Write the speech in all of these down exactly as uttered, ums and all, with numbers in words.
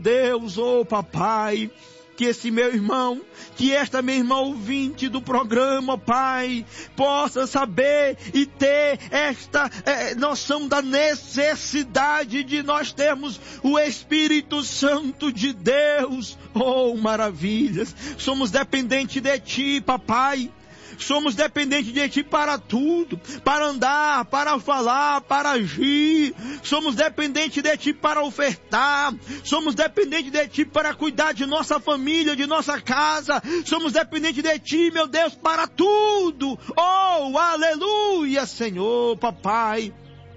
Deus, oh papai, que esse meu irmão, que esta minha irmã ouvinte do programa, Pai, possa saber e ter esta é, noção da necessidade de nós termos o Espírito Santo de Deus. Oh, maravilhas! Somos dependentes de Ti, papai. Somos dependentes de Ti para tudo, para andar, para falar, para agir. Somos dependentes de Ti para ofertar. Somos dependentes de Ti para cuidar de nossa família, de nossa casa. Somos dependentes de Ti, meu Deus, para tudo. Oh, aleluia, Senhor, papai.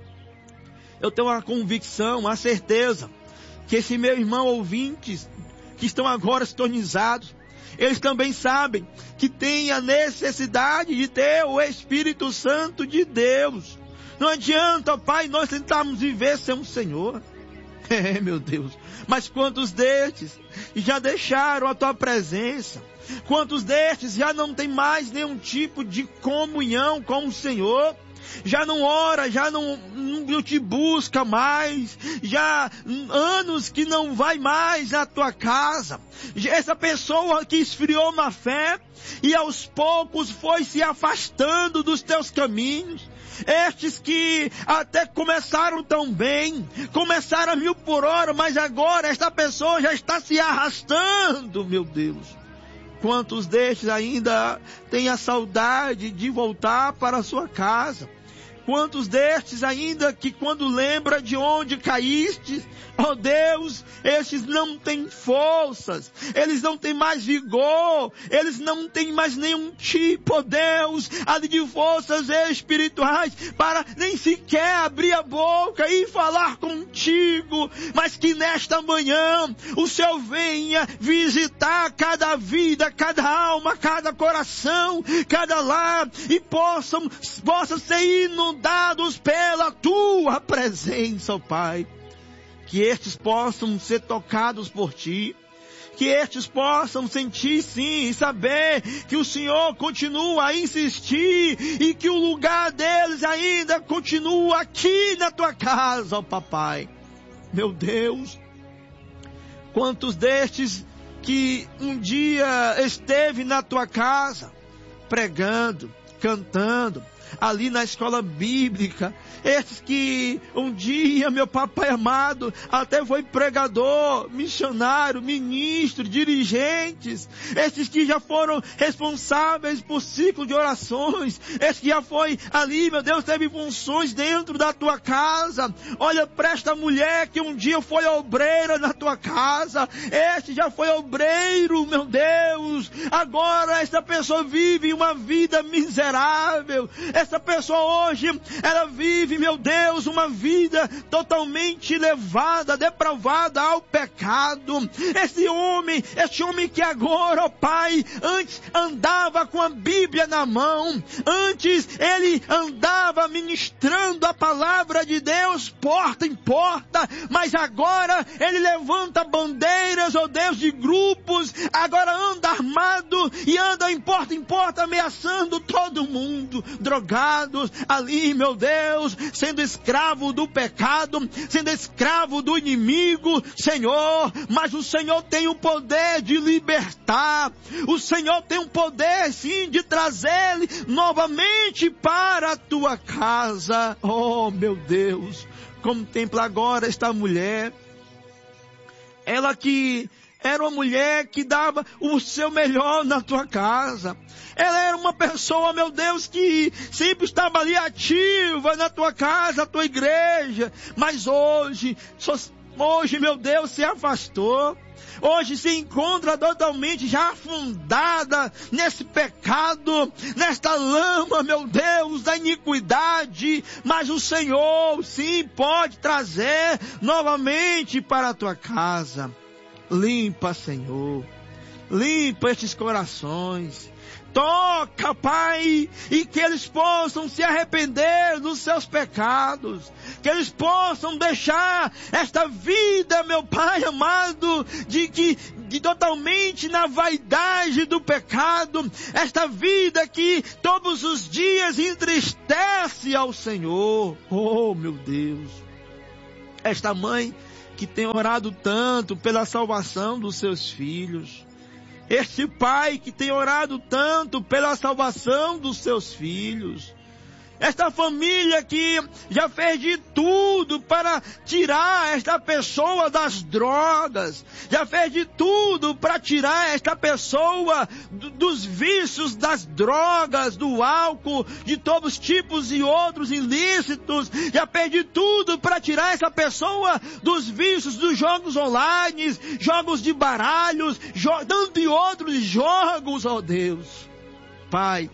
Eu tenho a convicção, a certeza, que esse meu irmão ouvintes, que estão agora sintonizados, eles também sabem que tem a necessidade de ter o Espírito Santo de Deus. Não adianta, Pai, nós tentarmos viver sem o Senhor. É, meu Deus. Mas quantos destes já deixaram a Tua presença? Quantos destes já não tem mais nenhum tipo de comunhão com o Senhor? Já não ora, já não, não te busca mais, já anos que não vai mais na tua casa. Essa pessoa que esfriou na fé e aos poucos foi se afastando dos teus caminhos. Estes que até começaram tão bem, começaram a mil por hora, mas agora esta pessoa já está se arrastando, meu Deus. Quantos destes ainda têm a saudade de voltar para a sua casa? Quantos destes ainda que quando lembra de onde caíste, oh Deus, estes não têm forças, eles não têm mais vigor, eles não têm mais nenhum tipo, oh Deus, ali de forças espirituais para nem sequer abrir a boca e falar contigo, mas que nesta manhã o Senhor venha visitar cada vida, cada alma, cada coração, cada lar e possam, possam ser inundados dados pela Tua presença, ó Pai. Que estes possam ser tocados por Ti. Que estes possam sentir sim e saber que o Senhor continua a insistir e que o lugar deles ainda continua aqui na Tua casa, ó Papai. Meu Deus, quantos destes que um dia esteve na Tua casa pregando, cantando, ali na escola bíblica, estes que um dia, meu papai amado, até foi pregador, missionário, ministro, dirigentes, estes que já foram responsáveis por ciclo de orações, estes que já foi ali, meu Deus, teve funções dentro da tua casa. Olha para esta mulher que um dia foi obreira na tua casa, este já foi obreiro, meu Deus, agora esta pessoa vive uma vida miserável. Essa pessoa hoje, ela vive, meu Deus, uma vida totalmente levada, depravada ao pecado. Esse homem, esse homem que agora, ó Pai, antes andava com a Bíblia na mão, antes ele andava ministrando a palavra de Deus porta em porta, mas agora ele levanta bandeiras, ó Deus, de grupos, agora anda armado e anda em porta em porta ameaçando todo mundo, drogado, ali, meu Deus, sendo escravo do pecado, sendo escravo do inimigo, Senhor, mas o Senhor tem o poder de libertar, o Senhor tem o poder, sim, de trazer-lhe novamente para a tua casa. Oh, meu Deus, contempla agora esta mulher, ela que era uma mulher que dava o seu melhor na tua casa. Ela era uma pessoa, meu Deus, que sempre estava ali ativa na tua casa, na tua igreja. Mas hoje, hoje, meu Deus, se afastou. Hoje se encontra totalmente já afundada nesse pecado, nesta lama, meu Deus, da iniquidade. Mas o Senhor, sim, pode trazer novamente para a tua casa. Limpa, Senhor, limpa estes corações, toca, Pai, e que eles possam se arrepender dos seus pecados, que eles possam deixar esta vida, meu Pai amado, de que de totalmente na vaidade do pecado, esta vida que todos os dias entristece ao Senhor. Oh, meu Deus, esta mãe que tem orado tanto pela salvação dos seus filhos. Este pai que tem orado tanto pela salvação dos seus filhos. Esta família que já fez de tudo para tirar esta pessoa das drogas. Já fez de tudo para tirar esta pessoa do, dos vícios das drogas, do álcool, de todos os tipos e outros ilícitos. Já fez de tudo para tirar essa pessoa dos vícios dos jogos online, jogos de baralhos, jo- tanto e outros jogos, ó Deus. Pai,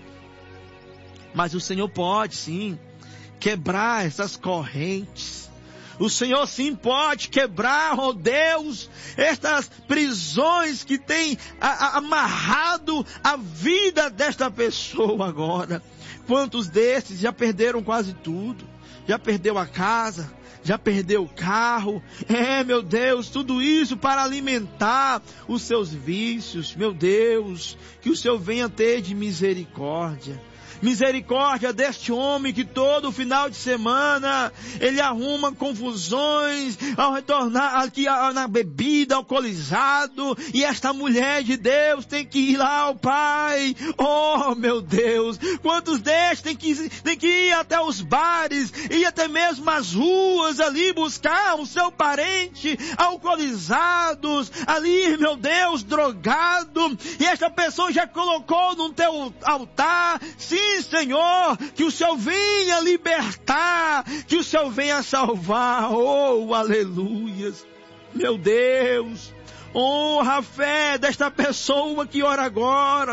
mas o Senhor pode sim quebrar essas correntes. O Senhor sim pode quebrar, ó Deus, estas prisões que tem a, a, amarrado a vida desta pessoa agora. Quantos desses já perderam quase tudo? Já perdeu a casa, já perdeu o carro. É, meu Deus, tudo isso para alimentar os seus vícios. Meu Deus, que o Senhor venha ter de misericórdia. Misericórdia deste homem que todo final de semana ele arruma confusões ao retornar aqui na bebida, alcoolizado, e esta mulher de Deus tem que ir lá ao Pai. Oh, meu Deus, quantos destes tem que, tem que ir até os bares e até mesmo as ruas ali buscar o seu parente alcoolizados, ali, meu Deus, drogado, e esta pessoa já colocou no teu altar. Sim, Senhor, que o Senhor venha libertar, que o Senhor venha salvar. Oh, aleluias. Meu Deus, honra a fé desta pessoa que ora agora.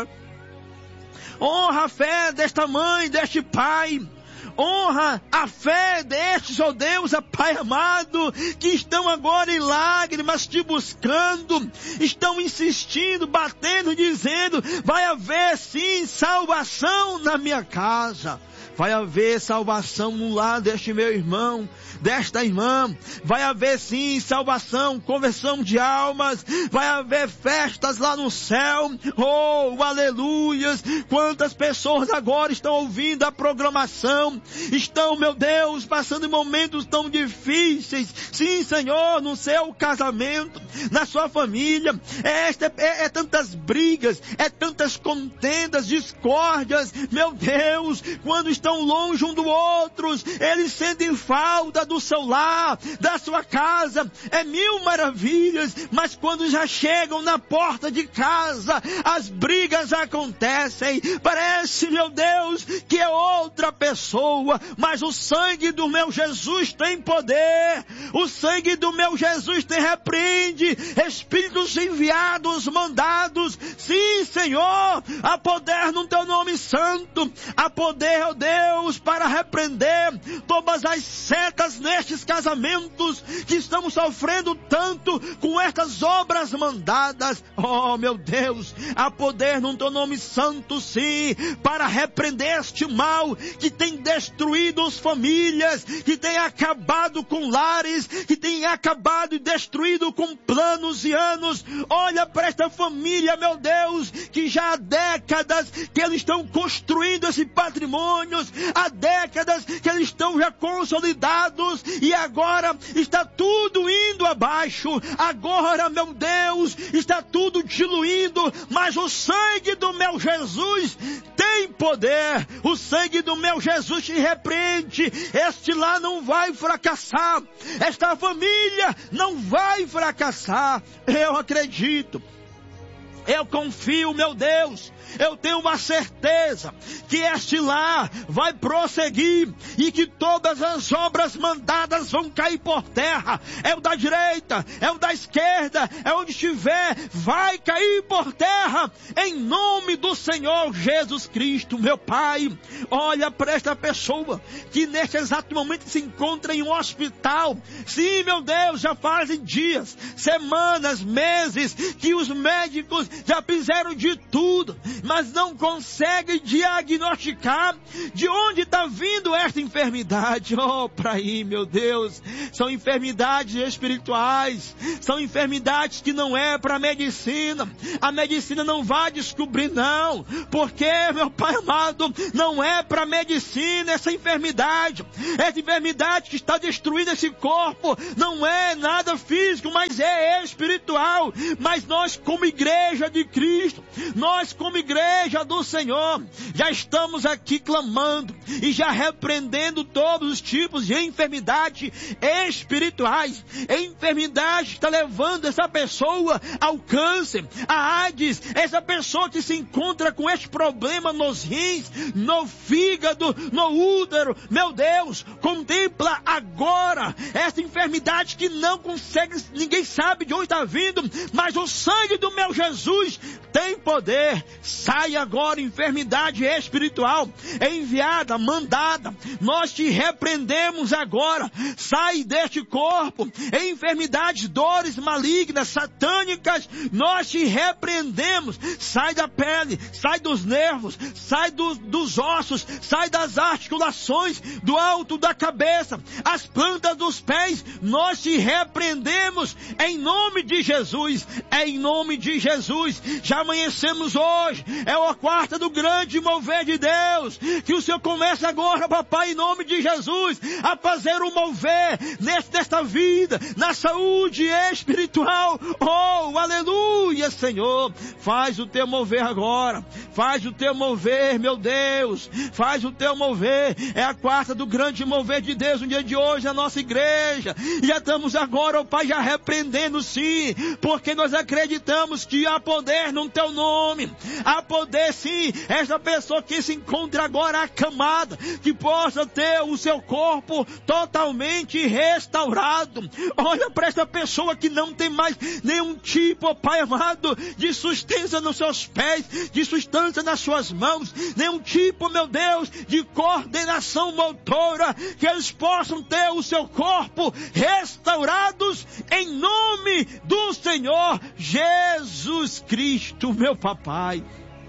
Honra a fé desta mãe, deste pai. Honra a fé destes, ó Deus, ó Pai amado, que estão agora em lágrimas te buscando, estão insistindo, batendo, dizendo, vai haver sim salvação na minha casa. Vai haver salvação no lar deste meu irmão, desta irmã. Vai haver sim salvação, conversão de almas. Vai haver festas lá no céu. Oh, aleluias. Quantas pessoas agora estão ouvindo a programação. Estão, meu Deus, passando momentos tão difíceis. Sim, Senhor, no seu casamento, na sua família. É, esta, é, é tantas brigas, é tantas contendas, discórdias. Meu Deus, quando estão longe um do outro, eles sentem falta do seu lar, da sua casa. É mil maravilhas, mas quando já chegam na porta de casa, as brigas acontecem. Parece, meu Deus, que é outra pessoa, mas o sangue do meu Jesus tem poder. O sangue do meu Jesus tem repreende espíritos enviados, mandados. Sim, Senhor, há poder no teu nome santo, há poder, ó Deus, Deus, para repreender todas as setas nestes casamentos que estamos sofrendo tanto com estas obras mandadas. Oh, meu Deus, há poder no teu nome santo, sim, para repreender este mal que tem destruído as famílias, que tem acabado com lares, que tem acabado e destruído com planos e anos. Olha para esta família, meu Deus, que já há décadas que eles estão construindo esse patrimônio, há décadas que eles estão já consolidados e agora está tudo indo abaixo. Agora, meu Deus, está tudo diluindo, mas o sangue do meu Jesus tem poder. O sangue do meu Jesus te repreende. Este lá não vai fracassar. Esta família não vai fracassar. Eu acredito. Eu confio, meu Deus. Eu tenho uma certeza que este lar vai prosseguir e que todas as obras mandadas vão cair por terra. É o da direita, é o da esquerda, é onde estiver, vai cair por terra em nome do Senhor Jesus Cristo. Meu Pai, olha para esta pessoa que neste exato momento se encontra em um hospital. Sim, meu Deus, já fazem dias, semanas, meses que os médicos já fizeram de tudo, mas não conseguem diagnosticar de onde está vindo esta enfermidade. Oh, para aí, meu Deus, são enfermidades espirituais, são enfermidades que não é para a medicina. A medicina não vai descobrir, não, porque, meu Pai amado, não é para a medicina essa enfermidade. Essa enfermidade que está destruindo esse corpo não é nada físico, mas é espiritual. Mas nós, como igreja de Cristo, nós como igreja do Senhor, já estamos aqui clamando e já repreendendo todos os tipos de enfermidade espirituais. A enfermidade está levando essa pessoa ao câncer, a AIDS, essa pessoa que se encontra com este problema nos rins, no fígado, no útero. Meu Deus, contempla agora essa enfermidade que não consegue, ninguém sabe de onde está vindo, mas o sangue do meu Jesus tem poder. Sai agora, enfermidade espiritual, enviada, mandada, nós te repreendemos agora. Sai deste corpo, enfermidades, dores malignas, satânicas, nós te repreendemos. Sai da pele, sai dos nervos, sai do, dos ossos, sai das articulações, do alto da cabeça, as plantas dos pés, nós te repreendemos em nome de Jesus, em nome de Jesus. Já amanhecemos hoje, é a quarta do grande mover de Deus, que o Senhor comece agora, papai, em nome de Jesus, a fazer um mover nesta vida, na saúde espiritual. Oh, aleluia, Senhor, faz o teu mover agora, faz o teu mover, meu Deus, faz o teu mover. É a quarta do grande mover de Deus no dia de hoje na nossa igreja, e já estamos agora, oh Pai, já repreendendo, sim, porque nós acreditamos que há poder no teu nome, há poder, sim. Esta pessoa que se encontra agora acamada, que possa ter o seu corpo totalmente restaurado. Olha para esta pessoa que não tem mais nenhum tipo, oh Pai amado, de sustância nos seus pés, de sustância nas suas mãos, nenhum tipo, meu Deus, de coordenação motora, que eles possam ter o seu corpo restaurados em nome do Senhor Jesus Cristo, meu papai.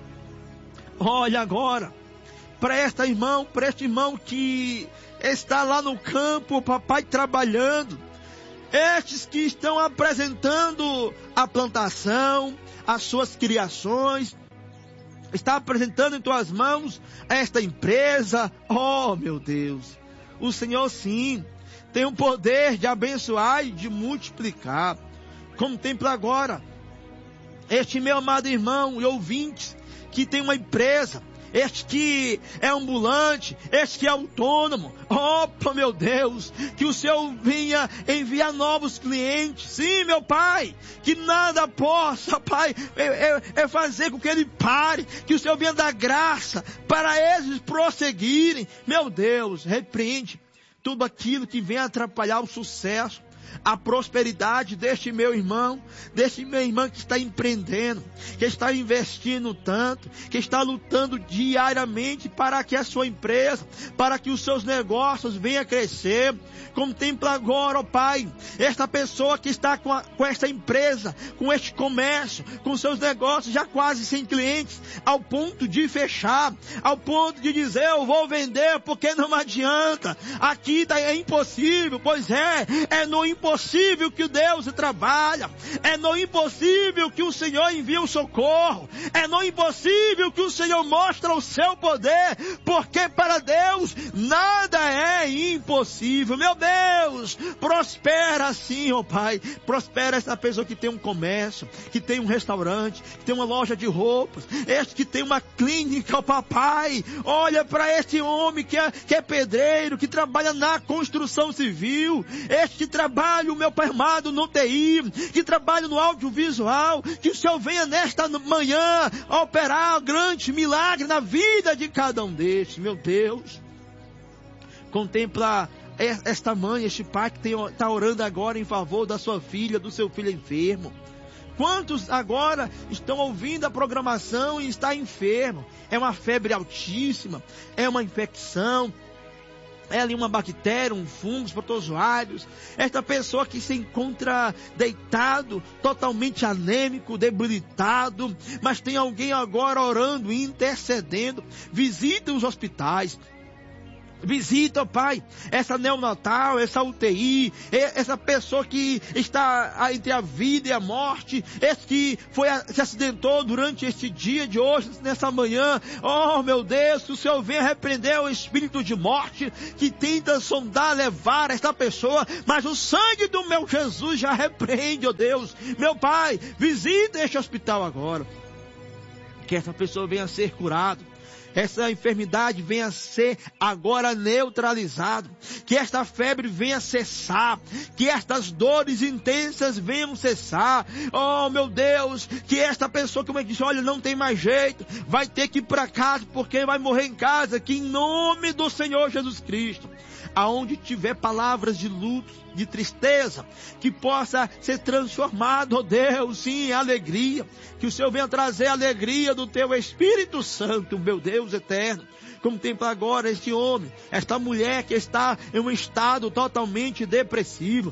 Olha agora para esta irmão, para este irmão que está lá no campo, papai, trabalhando. Estes que estão apresentando a plantação, as suas criações, está apresentando em tuas mãos esta empresa. Oh, meu Deus, o Senhor sim tem o poder de abençoar e de multiplicar. Contempla agora este meu amado irmão e ouvintes que tem uma empresa, este que é ambulante, este que é autônomo. Opa, meu Deus, que o Senhor venha enviar novos clientes. Sim, meu Pai, que nada possa, Pai, é, é, é fazer com que ele pare, que o Senhor venha dar graça para eles prosseguirem. Meu Deus, repreende tudo aquilo que vem atrapalhar o sucesso, a prosperidade deste meu irmão, deste meu irmão que está empreendendo, que está investindo tanto, que está lutando diariamente para que a sua empresa, para que os seus negócios venham a crescer. Contempla agora, ó Pai, esta pessoa que está com, a, com esta empresa, com este comércio, com seus negócios já quase sem clientes, ao ponto de fechar, ao ponto de dizer, eu vou vender porque não adianta, aqui é impossível. Pois é, é no impossível que Deus trabalha, é no impossível que o Senhor envia o socorro, é no impossível que o Senhor mostra o seu poder, porque para Deus nada é impossível. Meu Deus, prospera assim, ó Pai, prospera essa pessoa que tem um comércio, que tem um restaurante, que tem uma loja de roupas, este que tem uma clínica, ó Papai. Olha para este homem que é, que é pedreiro, que trabalha na construção civil, este que trabalha, o meu Pai amado, no T I, que trabalha no audiovisual, que o Senhor venha nesta manhã operar um grande milagre na vida de cada um destes. Meu Deus, contempla esta mãe, este pai que está orando agora em favor da sua filha, do seu filho enfermo. Quantos agora estão ouvindo a programação e está enfermo? É uma febre altíssima, é uma infecção, é ali uma bactéria, um fungo, protozoários. Esta pessoa que se encontra deitado, totalmente anêmico, debilitado, mas tem alguém agora orando, intercedendo. Visita os hospitais. Visita, Pai, essa neonatal, essa U T I, essa pessoa que está entre a vida e a morte, esse que foi, se acidentou durante este dia de hoje, nessa manhã. Oh, meu Deus, que o Senhor venha repreender o espírito de morte que tenta sondar, levar esta pessoa, mas o sangue do meu Jesus já repreende, oh Deus. Meu Pai, visita este hospital agora. Que essa pessoa venha a ser curada. Essa enfermidade venha a ser agora neutralizada, que esta febre venha a cessar, que estas dores intensas venham cessar. Oh, meu Deus, que esta pessoa, como é que diz, olha, não tem mais jeito, vai ter que ir para casa, porque vai morrer em casa, que em nome do Senhor Jesus Cristo, aonde tiver palavras de luto, de tristeza, que possa ser transformado, oh Deus, sim, em alegria, que o Senhor venha trazer a alegria do Teu Espírito Santo, meu Deus eterno. Contempla agora este homem, esta mulher que está em um estado totalmente depressivo.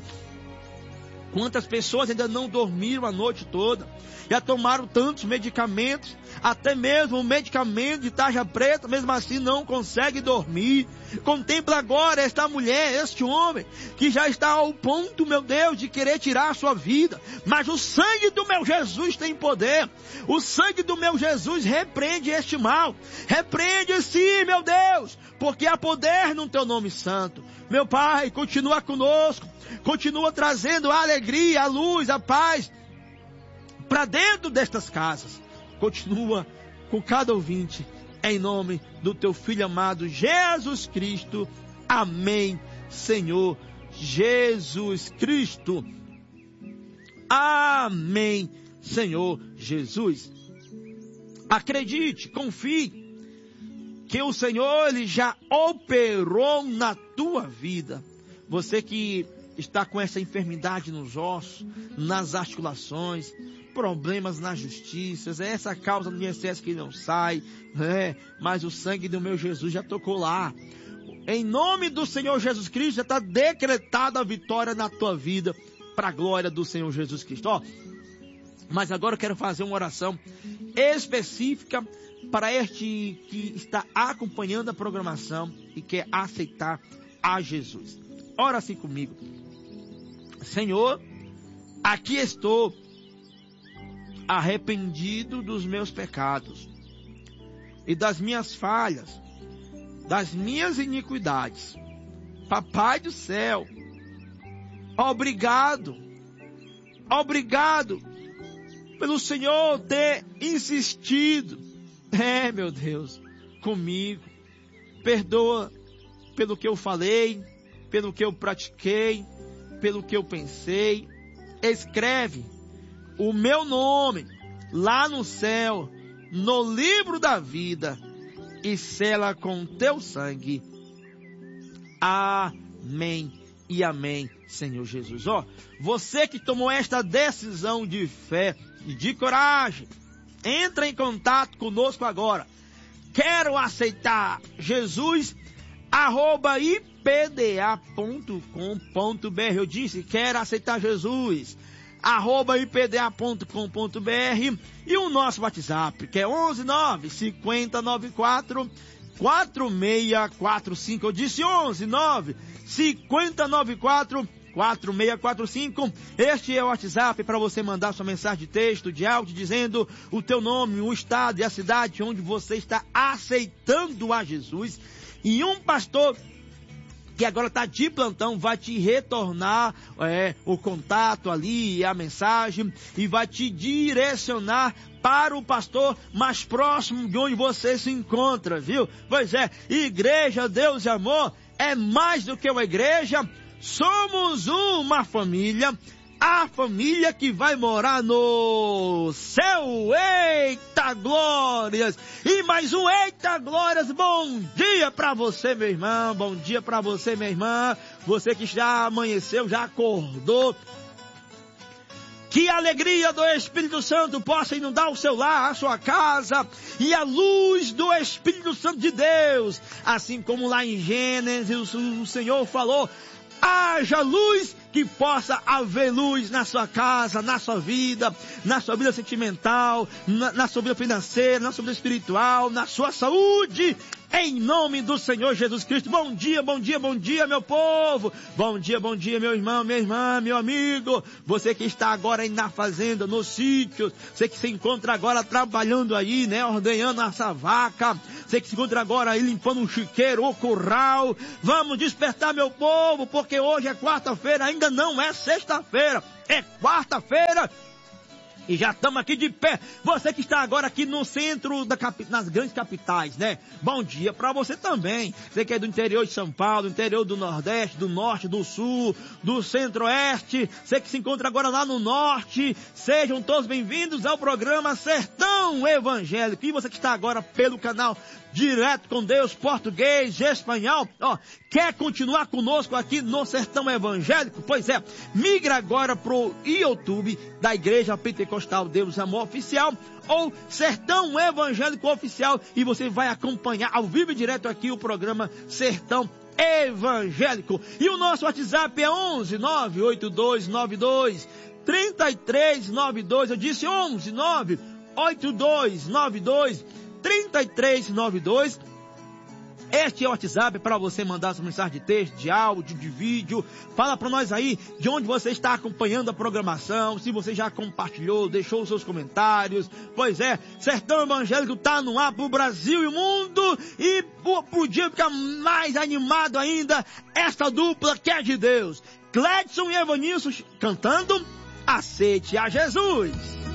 Quantas pessoas ainda não dormiram a noite toda, já tomaram tantos medicamentos, até mesmo o medicamento de tarja preta, mesmo assim não consegue dormir. Contempla agora esta mulher, este homem, que já está ao ponto, meu Deus, de querer tirar a sua vida, mas o sangue do meu Jesus tem poder. O sangue do meu Jesus repreende este mal, repreende sim, meu Deus, porque há poder no Teu nome santo. Meu Pai, continua conosco, continua trazendo a alegria, a luz, a paz para dentro destas casas. Continua com cada ouvinte, em nome do Teu Filho amado Jesus Cristo. Amém, Senhor Jesus Cristo. Amém, Senhor Jesus. Acredite, confie, que o Senhor, Ele já operou na tua vida. Você que está com essa enfermidade nos ossos, nas articulações, problemas na justiça, é essa causa do I N S S que não sai, né? Mas o sangue do meu Jesus já tocou lá. Em nome do Senhor Jesus Cristo, já está decretada a vitória na tua vida, para a glória do Senhor Jesus Cristo. Ó, mas agora eu quero fazer uma oração específica para este que está acompanhando a programação e quer aceitar a Jesus. Ora assim comigo. Senhor, aqui estou arrependido dos meus pecados e das minhas falhas, das minhas iniquidades. Papai do céu, obrigado, obrigado pelo Senhor ter insistido, é, meu Deus, comigo. Perdoa pelo que eu falei, pelo que eu pratiquei, pelo que eu pensei. Escreve o meu nome lá no céu, no livro da vida, e sela com teu sangue. Amém e amém, Senhor Jesus. Ó, você que tomou esta decisão de fé e de coragem, entra em contato conosco agora. Quero aceitar Jesus, arroba i p d a ponto com ponto b r. Eu disse, quero aceitar Jesus, arroba i p d a ponto com ponto b r. E o nosso WhatsApp, que é onze nove cinco zero nove quatro quatro seis quatro cinco. Eu disse onze nove cinco zero nove quatro quatro seis quatro cinco. Este é o WhatsApp para você mandar sua mensagem de texto, de áudio, dizendo o teu nome, o estado e a cidade onde você está aceitando a Jesus. E um pastor que agora está de plantão vai te retornar é, o contato ali, a mensagem, e vai te direcionar para o pastor mais próximo de onde você se encontra, viu? Pois é, Igreja Deus e Amor é mais do que uma igreja. Somos uma família, a família que vai morar no céu. Eita glórias! E mais um eita glórias. Bom dia para você, meu irmão, bom dia para você, minha irmã, você que já amanheceu, já acordou Que a alegria do Espírito Santo possa inundar o seu lar, a sua casa, e a luz do Espírito Santo de Deus, assim como lá em Gênesis o Senhor falou, haja luz, que possa haver luz na sua casa, na sua vida, na sua vida sentimental, na, na sua vida financeira, na sua vida espiritual, na sua saúde, em nome do Senhor Jesus Cristo. Bom dia, bom dia, bom dia, meu povo. Bom dia, bom dia, meu irmão, minha irmã, meu amigo. Você que está agora aí na fazenda, no sítio. Você que se encontra agora trabalhando aí, né, ordenhando essa vaca. Você que se encontra agora aí limpando um chiqueiro ou curral. Vamos despertar, meu povo, porque hoje é quarta-feira, ainda não é sexta-feira. É quarta-feira. E já estamos aqui de pé. Você que está agora aqui no centro, da capi... nas grandes capitais, né? Bom dia para você também. Você que é do interior de São Paulo, do interior do Nordeste, do Norte, do Sul, do Centro-Oeste. Você que se encontra agora lá no Norte. Sejam todos bem-vindos ao programa Sertão Evangélico. E você que está agora pelo canal Direto com Deus, português, espanhol, ó, quer continuar conosco aqui no Sertão Evangélico? Pois é, migra agora pro YouTube da Igreja Pentecostal Deus Amor Oficial, ou Sertão Evangélico Oficial, e você vai acompanhar ao vivo e direto aqui o programa Sertão Evangélico. E o nosso WhatsApp é onze nove oito dois nove dois três três nove dois, eu disse onze nove oito dois nove dois três três nove dois. Este é o WhatsApp para você mandar sua mensagem de texto, de áudio, de vídeo. Fala para nós aí de onde você está acompanhando a programação, se você já compartilhou, deixou os seus comentários. Pois é, Sertão Evangélico está no ar pro Brasil e o mundo, e podia ficar mais animado ainda esta dupla que é de Deus. Cledson e Evanilson cantando Aceite a Jesus.